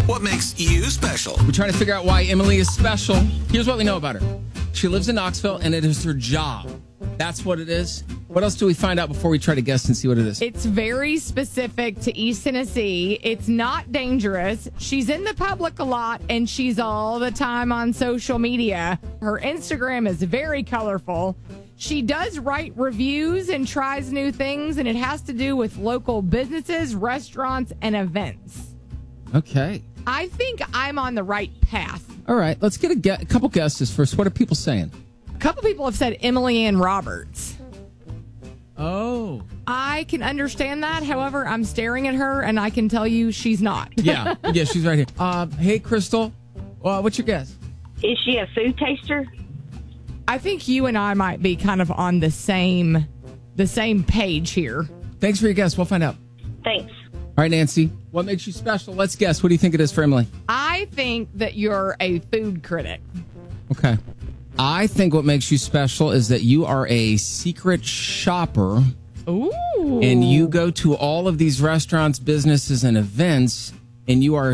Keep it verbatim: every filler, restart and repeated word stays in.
what makes you special? We're trying to figure out why Emily is special. Here's what we know about her. She lives in Knoxville, and it is her job. That's what it is. What else do we find out before we try to guess and see what it is? It's very specific to East Tennessee. It's not dangerous. She's in the public a lot, and she's all the time on social media. Her Instagram is very colorful. She does write reviews and tries new things, and it has to do with local businesses, restaurants, and events. Okay. I think I'm on the right path. All right. Let's get a, ge- a couple guesses first. What are people saying? A couple people have said Emily Ann Roberts. Oh. I can understand that. However, I'm staring at her, and I can tell you she's not. Yeah. Yeah, she's right here. Uh, hey, Crystal. Uh, what's your guess? Is she a food taster? I think you and I might be kind of on the same the same page here. Thanks for your guess. We'll find out. Thanks. All right, Nancy. What makes you special? Let's guess. What do you think it is for Emily? I think that you're a food critic. Okay. I think what makes you special is that you are a secret shopper. Ooh. And you go to all of these restaurants, businesses, and events, and you are